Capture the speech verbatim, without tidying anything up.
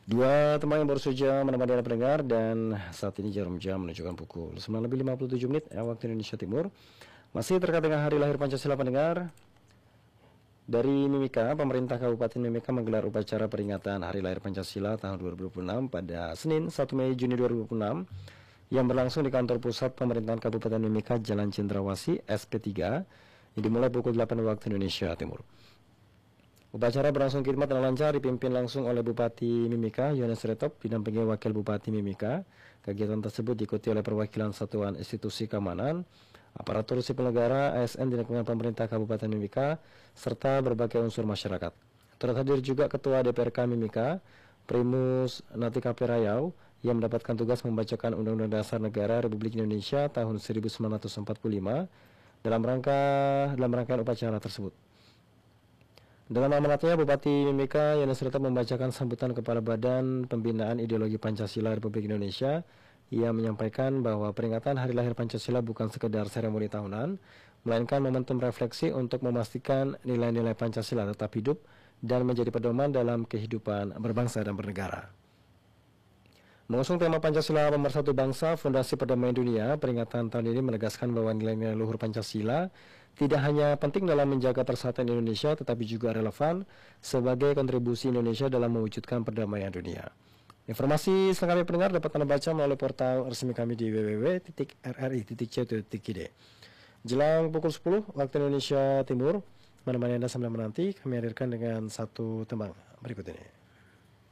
Dua teman yang baru saja menemani Anda pendengar, dan saat ini jarum jam menunjukkan pukul sembilan lebih lima puluh tujuh menit waktu Indonesia Timur. Masih terkait dengan Hari Lahir Pancasila pendengar. Dari Mimika, pemerintah Kabupaten Mimika menggelar upacara peringatan Hari Lahir Pancasila tahun dua ribu dua puluh enam pada Senin satu Mei Juni dua ribu dua puluh enam yang berlangsung di kantor pusat pemerintahan Kabupaten Mimika, Jalan Cendrawasih S P tiga, yang dimulai pukul delapan waktu Indonesia Timur. Upacara berlangsung khidmat dan lancar, dipimpin langsung oleh Bupati Mimika, Yones Retop, didampingi Wakil Bupati Mimika. Kegiatan tersebut diikuti oleh perwakilan satuan institusi keamanan, aparatur sipil negara, A S N di lingkungan pemerintah Kabupaten Mimika, serta berbagai unsur masyarakat. Turut hadir juga Ketua D P R K Mimika, Primus Natika Perayau, yang mendapatkan tugas membacakan Undang-Undang Dasar Negara Republik Indonesia tahun seribu sembilan ratus empat puluh lima dalam rangka dalam rangkaian upacara tersebut. Dalam amanatnya, Bupati Mimika Yones Retop membacakan sambutan Kepala Badan Pembinaan Ideologi Pancasila Republik Indonesia. Ia menyampaikan bahwa peringatan Hari Lahir Pancasila bukan sekedar seremoni tahunan, melainkan momentum refleksi untuk memastikan nilai-nilai Pancasila tetap hidup dan menjadi pedoman dalam kehidupan berbangsa dan bernegara. Mengusung tema Pancasila Pemersatu Bangsa, Fondasi Perdamaian Dunia, peringatan tahun ini menegaskan bahwa nilai-nilai luhur Pancasila tidak hanya penting dalam menjaga persatuan Indonesia, tetapi juga relevan sebagai kontribusi Indonesia dalam mewujudkan perdamaian dunia. Informasi selengkapnya pendengar dapat Anda baca melalui portal resmi kami di w w w titik r r i titik c titik i d. Jelang pukul sepuluh waktu Indonesia Timur, menemani Anda sambil menanti, kami hadirkan dengan satu tembang berikut ini.